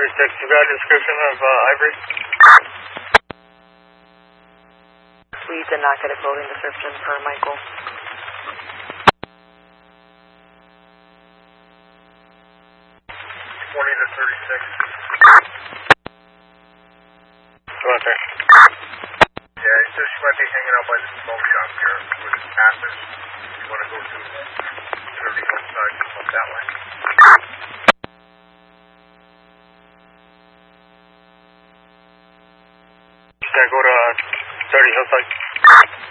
36, you got a description of Ivory? We did not get a clothing description for Michael. 20 to 36. Come on, sir. Yeah, he says she might be hanging out by the smoke shop here with his passes. You want to go to 30 Hillside, up that way. Should I go to 30 Hillside?